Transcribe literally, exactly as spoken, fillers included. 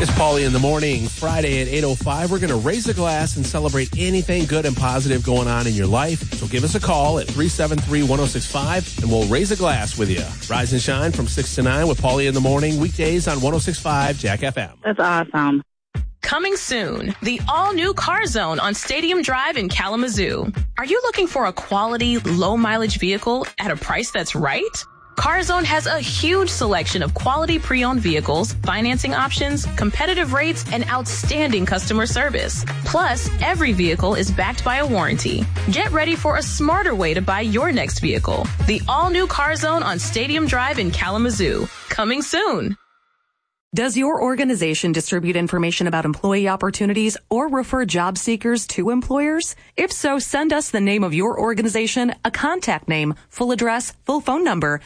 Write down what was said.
It's Paulie in the morning, Friday at eight oh five. We're going to raise a glass and celebrate anything good and positive going on in your life. So give us a call at three seven three, one oh six five, and we'll raise a glass with you. Rise and shine from six to nine with Paulie in the morning, weekdays on one oh six point five Jack F M. That's awesome. Coming soon, the all-new Car Zone on Stadium Drive in Kalamazoo. Are you looking for a quality, low-mileage vehicle at a price that's right? CarZone has a huge selection of quality pre-owned vehicles, financing options, competitive rates, and outstanding customer service. Plus, every vehicle is backed by a warranty. Get ready for a smarter way to buy your next vehicle. The all-new CarZone on Stadium Drive in Kalamazoo. Coming soon. Does your organization distribute information about employee opportunities or refer job seekers to employers? If so, send us the name of your organization, a contact name, full address, full phone number,